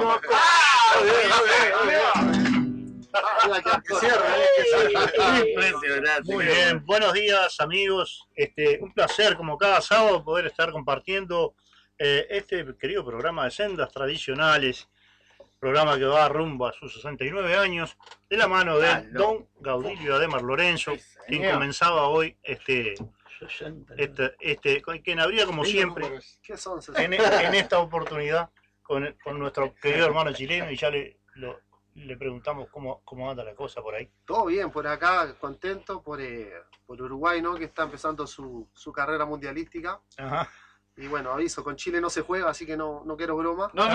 Muy bien, buenos días amigos. Un placer como cada sábado poder estar compartiendo este querido programa de Sendas Tradicionales, programa que va rumbo a sus 69 años, de la mano de don Gaudilio Ademar Lorenzo, quien comenzaba hoy quien habría como siempre en esta oportunidad con nuestro querido hermano chileno, y ya le preguntamos cómo anda la cosa por ahí. Todo bien, por acá, contento por Uruguay, ¿no? Que está empezando su carrera mundialística. Ajá. Y bueno, aviso, con Chile no se juega, así que no quiero broma. No,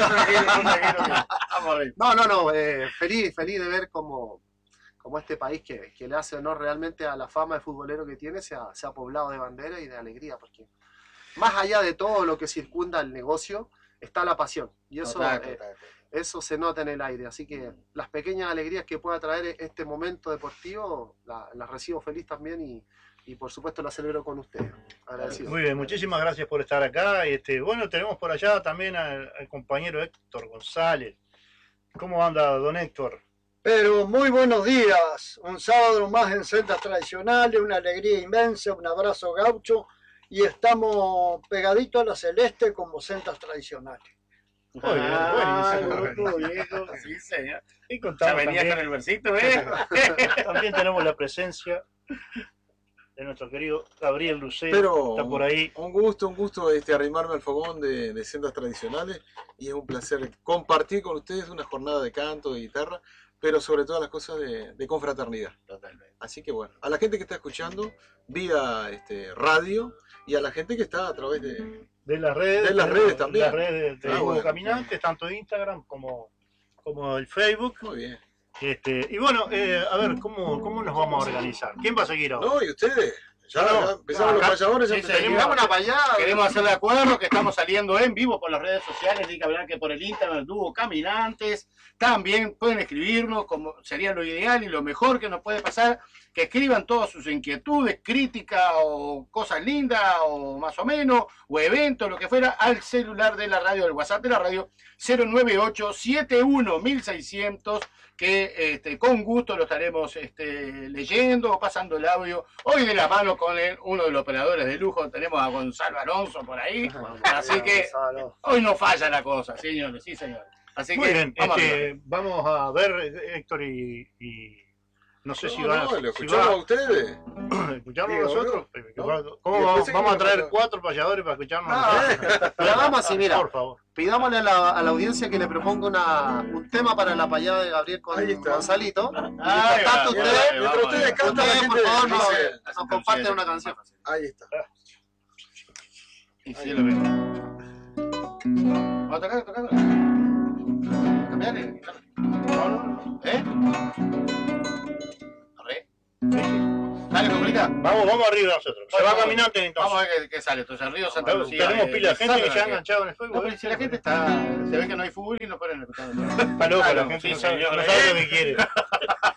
feliz de ver cómo este país que le hace honor realmente a la fama de futbolero que tiene se ha poblado de bandera y de alegría, porque más allá de todo lo que circunda el negocio, está la pasión. Y eso, eso se nota en el aire. Así que las pequeñas alegrías que pueda traer este momento deportivo, las recibo feliz también y por supuesto la celebro con ustedes. Agradecido. Muy bien, muchísimas gracias por estar acá. Bueno, tenemos por allá también al compañero Héctor González. ¿Cómo anda, don Héctor? Pero muy buenos días, un sábado más en Sendas Tradicionales, una alegría inmensa, un abrazo gaucho, y estamos pegaditos a la celeste como Sendas Tradicionales. Muy bien, sí, señor. Y contamos ya venía también, con el versito, ¿eh? También tenemos la presencia de nuestro querido Gabriel Lucero, Pero está por ahí. Un gusto arrimarme al fogón de Sendas Tradicionales, y es un placer compartir con ustedes una jornada de canto, de guitarra, pero sobre todas las cosas de confraternidad. Totalmente. Así que bueno, a la gente que está escuchando vía radio, y a la gente que está a través de las redes, también. Las redes de Hugo Caminantes, tanto Instagram como el Facebook. Muy bien. Y bueno, a ver, ¿cómo nos vamos a organizar? ¿Quién va a seguir ahora? No, y ustedes. Ya No, empezamos los payadores. Sí, Tenemos una payada. Queremos hacer de acuerdo que estamos saliendo en vivo por las redes sociales, hay que hablar que por el Instagram, Dúo Caminantes. También pueden escribirnos, como sería lo ideal y lo mejor que nos puede pasar, que escriban todas sus inquietudes, críticas o cosas lindas o más o menos, o eventos, lo que fuera, al celular de la radio, del WhatsApp de la radio, 098-71-1600, que con gusto lo estaremos leyendo o pasando el audio. Hoy de la mano con uno de los operadores de lujo, tenemos a Gonzalo Alonso por ahí, así que hoy no falla la cosa, señores, sí señores. Así muy que bien, vamos a ver, Héctor, y no sé si van lo escuchamos a ustedes. ¿Escucharnos nosotros? ¿No? ¿Cómo vamos a traer 4 payadores para escucharnos? Pero hagamos así, mira, por favor. pidámosle a la audiencia que le proponga un tema para la payada de Gabriel con Gonzalito. Mientras ustedes cantan, la gente por favor, dice, nos comparten una canción. ahí está. Y sí, lo veo. ¿Vamos a tocar? ¿Cambiar? No. ¿Eh? ¿Arre? Dale, complica. Vamos arriba nosotros. Se va Caminante entonces. Vamos a ver qué sale. Entonces, Río Santa Lucía. Tenemos pila de gente que se ha enganchado en el fuego. No, pero si la gente está. Se ve que no hay fútbol y no pueden escuchar. Está loca la gente, no sabe lo que quiere.